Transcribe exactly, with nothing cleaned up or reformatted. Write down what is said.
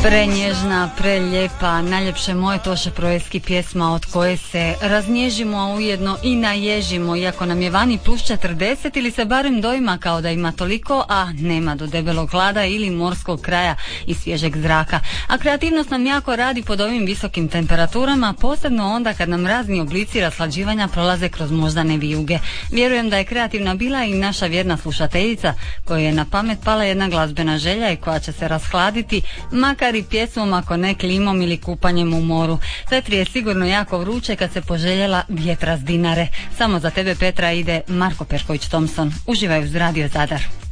Prenježna, preljepa, najljepše moje Toše Proeski pjesma od koje se raznježimo, a ujedno i naježimo, iako nam je vani plus četrdeset ili se barem doima kao da ima toliko, a nema do debelog hlada ili morskog kraja i svježeg zraka. A kreativnost nam jako radi pod ovim visokim temperaturama, posebno onda kad nam razni oblici raslađivanja prolaze kroz moždane vijuge. Vjerujem da je kreativna bila i naša vjerna slušateljica kojoj je na pamet pala jedna glazbena želja i koja će se rashladiti, makar i pjesmom, ako ne klimom ili kupanjem u moru. Petri je sigurno jako vruće kad se poželjela vjetra s Dinare. Samo za tebe, Petra, ide Marko Perković Thompson. Uživaj uz Radio Zadar.